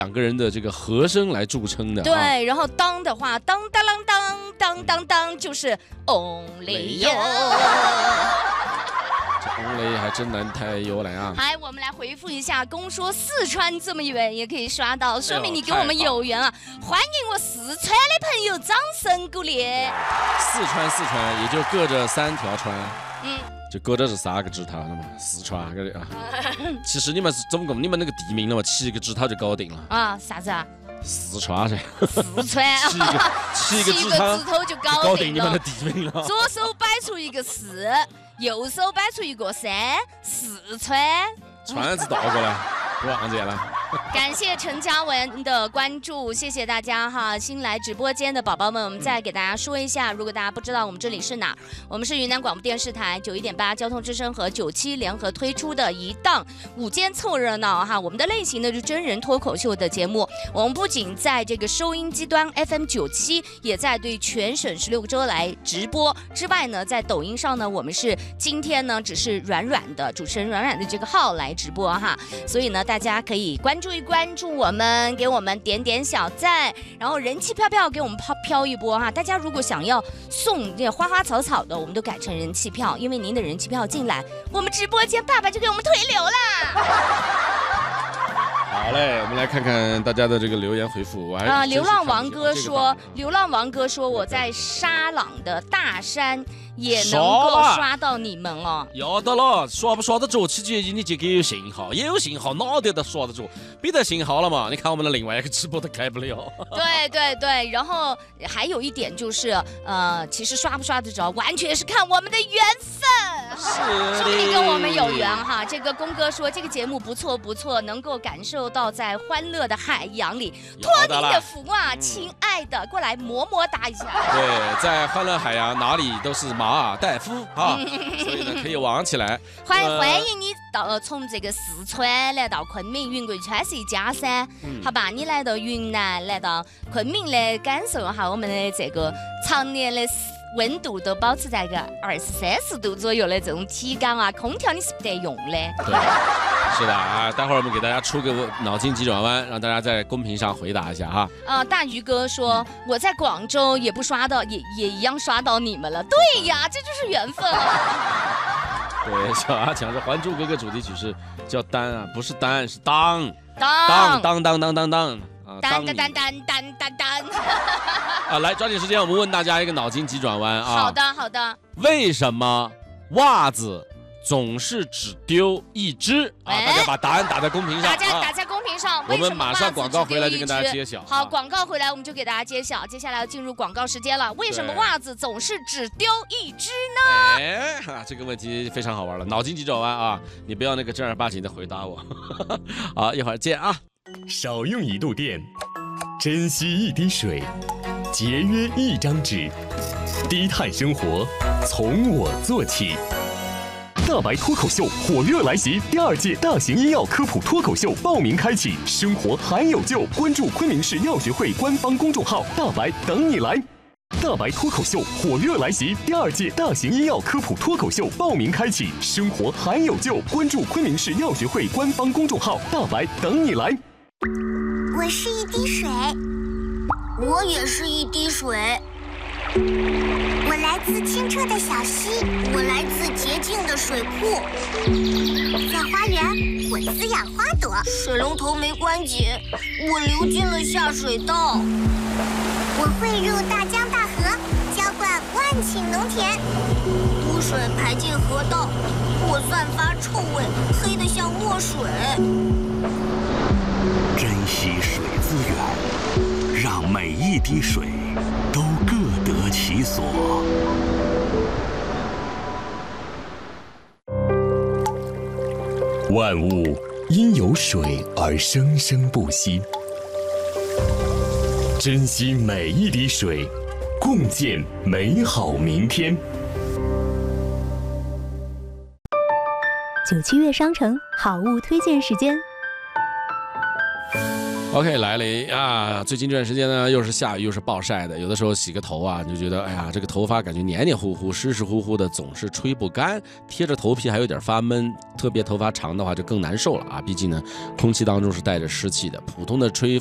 2个人的这个和声来著称的。 对，然后当的话，当当啷当当当当，就是 Only You。 这 Only 还真难太优来啊！ 来，我们来回复一下，公说四川这么远也可以刷到，说明你跟我们有缘啊！欢迎我四川的朋友，掌声鼓励。 四川也就隔着3条川，就隔着这3个指头了嘛，四川个的啊。其实你们是总共你们那个地名了嘛，7个指头就搞定了啊？啥子啊？ 四川噻， 四川 7个指头就搞定你们的地名了。 左手摆出一个4，右手摆出一个3，四川。 川字倒过来，不忘记了。 感谢陈嘉文的关注，谢谢大家哈！新来直播间的宝宝们，我们再给大家说一下，如果大家不知道我们这里是哪儿，我们是云南广播电视台91.8交通之声和97联合推出的一档午间凑热闹哈。我们的类型呢是真人脱口秀的节目，我们不仅在这个收音机端 FM97，也在对全省16个州来直播之外呢，在抖音上呢，我们是今天呢只是软软的主持人软软的这个号来直播哈，所以呢大家可以关注我们，给我们点点小赞，然后人气票给我们飘一波哈。大家如果想要送这花花草草的，我们都改成人气票，因为您的人气票进来，我们直播间爸爸就给我们推流啦。 好嘞，我们来看看大家的这个留言回复。 流浪王哥说，我在沙朗的大山也能够刷到你们哦。 要得了，刷不刷得着取决于你这个有信号，也有信号哪点都刷得着，没得信号了嘛？你看我们的另外一个直播都开不了。 对，然后还有一点就是，其实刷不刷得着，完全是看我们的缘分。 是， 说明你跟我们有缘哈。这个公哥说这个节目不错，能够感受到在欢乐的海洋里，托您的福啊，亲爱的，过来么么哒一下。 对，在欢乐海洋哪里都是马尔代夫啊，所以呢可以玩起来。 欢迎你从这个四川来到昆明，云贵川是一家噻，好吧？你来到云南，来到昆明来感受一下我们的这个常年的温度都保持在个20、30度左右的这种体感啊，空调你是不得用的。 对，是的啊，待会儿我们给大家出个脑筋急转弯，让大家在公屏上回答一下哈。 大鱼哥说我在广州也不刷到，也一样刷到你们了。对呀，这就是缘分啊。 对，小阿强说《还珠格格》主题曲是叫丹啊，不是丹，是当。来，抓紧时间，我们问大家一个脑筋急转弯啊。 好的。 为什么袜子总是只丢一只啊？大家把答案打在公屏上。 打在公屏上。 我们马上广告回来就跟大家揭晓。 好，广告回来我们就给大家揭晓。接下来要进入广告时间了。为什么袜子总是只丢一只呢？ 这个问题非常好玩了，脑筋急转弯啊！你不要那个正儿八经的回答我。好，一会儿见啊。 少用1度电，珍惜1滴水，节约1张纸，低碳生活从我做起。大白脱口秀火热来袭，第2届大型医药科普脱口秀报名开启，生活还有救，关注昆明市药学会官方公众号，大白等你来。大白脱口秀火热来袭，第2届大型医药科普脱口秀报名开启，生活还有救，关注昆明市药学会官方公众号，大白等你来。 我是一滴水，我也是一滴水。我来自清澈的小溪，我来自洁净的水库。在花园，我滋养花朵。水龙头没关紧，我流进了下水道。我汇入大江大河，浇灌万顷农田。污水排进河道，我散发臭味，黑得像墨水。 珍惜水资源，让每一滴水都各得其所。 万物因有水而生生不息，珍惜每一滴水，共建美好明天。 97悦商城好物推荐时间。 OK， 来了啊！最近这段时间呢，又是下雨又是暴晒的，有的时候洗个头啊，你就觉得哎呀，这个头发感觉黏黏糊糊、湿湿乎乎的，总是吹不干，贴着头皮还有点发闷。特别头发长的话就更难受了啊！毕竟呢，空气当中是带着湿气的，普通的吹